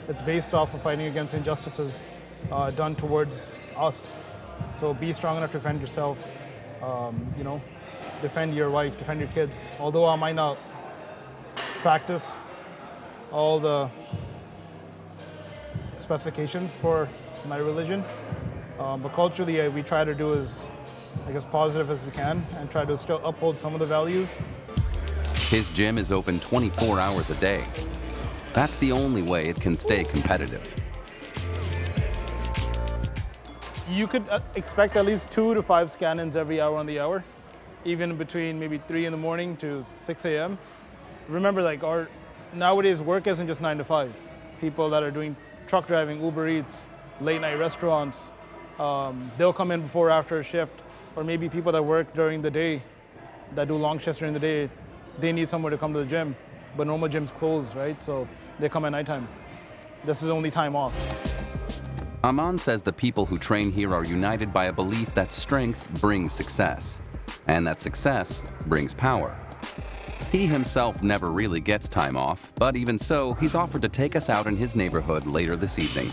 It's based off of fighting against injustices done towards us. So be strong enough to defend yourself, you know, defend your wife, defend your kids. Although I might not practice all the specifications for my religion, but culturally we try to do as, I guess, positive as we can and try to still uphold some of the values. His gym is open 24 hours a day. That's the only way it can stay competitive. You could expect at least 2 to 5 scan-ins every hour on the hour, even between maybe 3 in the morning to 6 a.m. Remember, like, nowadays work isn't just 9 to 5. People that are doing truck driving, Uber Eats, late night restaurants, they'll come in before or after a shift, or maybe people that work during the day, that do long shifts during the day, they need somewhere to come to the gym, but normal gyms close, right? So they come at nighttime. This is only time off. Aman says the people who train here are united by a belief that strength brings success, and that success brings power. He himself never really gets time off, but even so, he's offered to take us out in his neighborhood later this evening.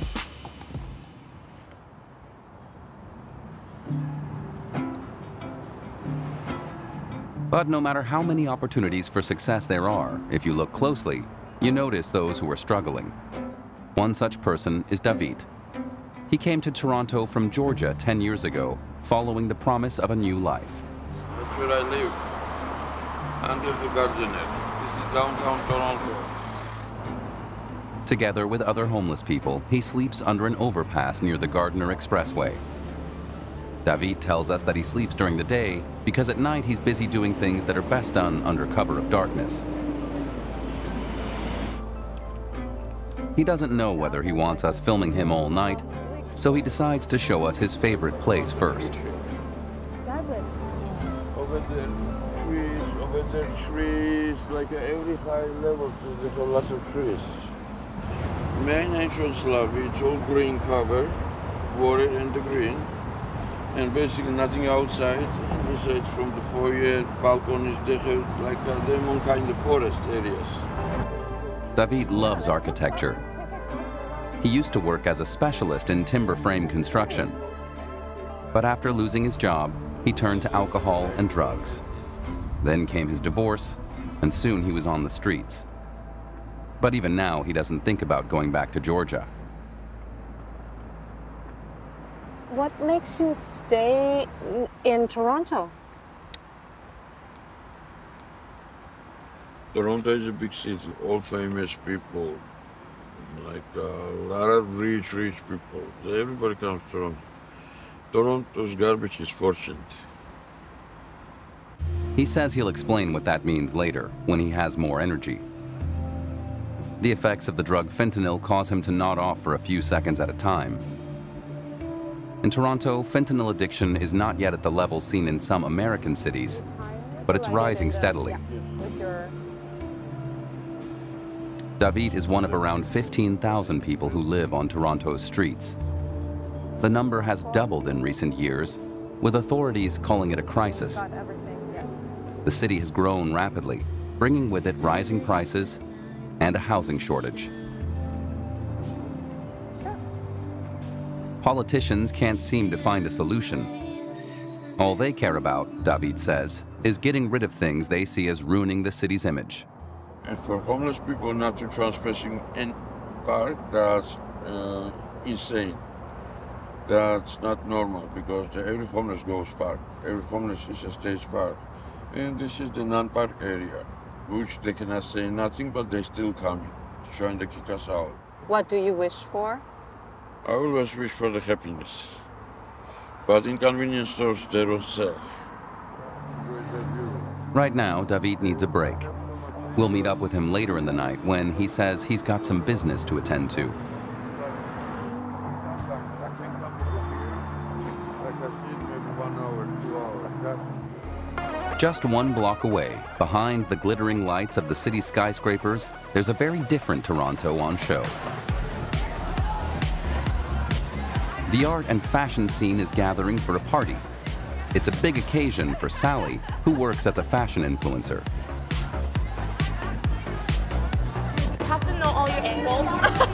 But no matter how many opportunities for success there are, if you look closely, you notice those who are struggling. One such person is David. He came to Toronto from Georgia 10 years ago, following the promise of a new life. That's where I live, under the Gardiner. This is downtown Toronto. Together with other homeless people, he sleeps under an overpass near the Gardiner Expressway. David tells us that he sleeps during the day because at night he's busy doing things that are best done under cover of darkness. He doesn't know whether he wants us filming him all night, so he decides to show us his favorite place first. Does it? Over there trees, like every high level, there's a lot of trees. Main entrance lobby, it's all green cover, water in the green. And basically nothing outside. Besides from the foyer, balconies, like they're kind of forest areas. David loves architecture. He used to work as a specialist in timber frame construction. But after losing his job, he turned to alcohol and drugs. Then came his divorce, and soon he was on the streets. But even now, he doesn't think about going back to Georgia. What makes you stay in Toronto? Toronto is a big city, all famous people, like a lot of rich people. Everybody comes to Toronto. Toronto's garbage is fortunate. He says he'll explain what that means later, when he has more energy. The effects of the drug fentanyl cause him to nod off for a few seconds at a time. In Toronto, fentanyl addiction is not yet at the level seen in some American cities, but it's rising steadily. David is one of around 15,000 people who live on Toronto's streets. The number has doubled in recent years, with authorities calling it a crisis. The city has grown rapidly, bringing with it rising prices and a housing shortage. Politicians can't seem to find a solution. All they care about, David says, is getting rid of things they see as ruining the city's image. And for homeless people not to trespassing in park, that's insane. That's not normal because every homeless goes park. Every homeless is a state park. And this is the non-park area, which they cannot say nothing, but they still coming, trying to kick us out. What do you wish for? I always wish for the happiness, but in convenience stores they don't sell. Right now, David needs a break. We'll meet up with him later in the night when he says he's got some business to attend to. Just 1 block away, behind the glittering lights of the city's skyscrapers, there's a very different Toronto on show. The art and fashion scene is gathering for a party. It's a big occasion for Sally, who works as a fashion influencer.